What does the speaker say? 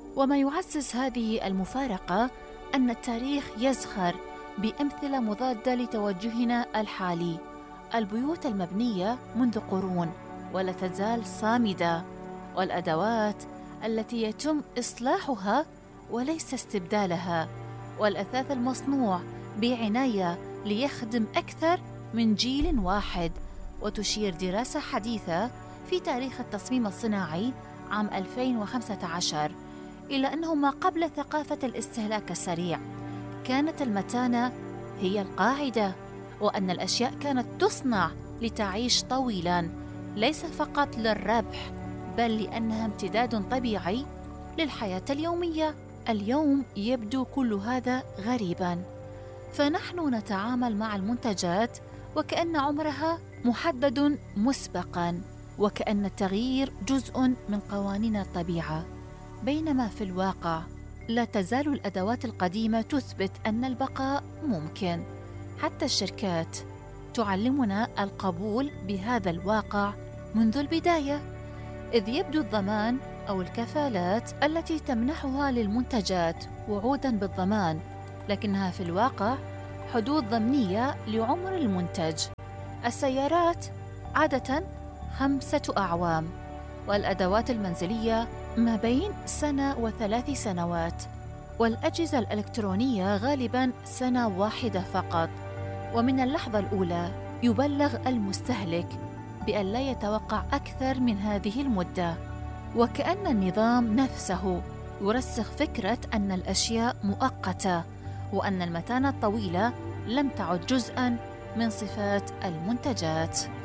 وما يعزز هذه المفارقة أن التاريخ يزخر بأمثلة مضادة لتوجهنا الحالي. البيوت المبنية منذ قرون ولا تزال صامدة، والأدوات التي يتم إصلاحها وليس استبدالها، والأثاث المصنوع بعناية ليخدم أكثر من جيل واحد. وتشير دراسة حديثة في تاريخ التصميم الصناعي عام 2015 إلى أنه ما قبل ثقافة الاستهلاك السريع كانت المتانة هي القاعدة، وأن الأشياء كانت تصنع لتعيش طويلاً، ليس فقط للربح بل لأنها امتداد طبيعي للحياة اليومية. اليوم يبدو كل هذا غريباً، فنحن نتعامل مع المنتجات وكأن عمرها محدد مسبقاً، وكأن التغيير جزء من قوانين الطبيعة، بينما في الواقع لا تزال الأدوات القديمة تثبت أن البقاء ممكن. حتى الشركات تعلمنا القبول بهذا الواقع منذ البداية، إذ يبدو الضمان أو الكفالات التي تمنحها للمنتجات وعوداً بالضمان، لكنها في الواقع حدود ضمنية لعمر المنتج. السيارات عادة 5 أعوام، والأدوات المنزلية ما بين 1 و3 سنوات، والأجهزة الإلكترونية غالباً 1 سنة فقط. ومن اللحظة الأولى يبلغ المستهلك بأن لا يتوقع أكثر من هذه المدة، وكأن النظام نفسه يرسخ فكرة أن الأشياء مؤقتة، وأن المتانة الطويلة لم تعد جزءاً من صفات المنتجات.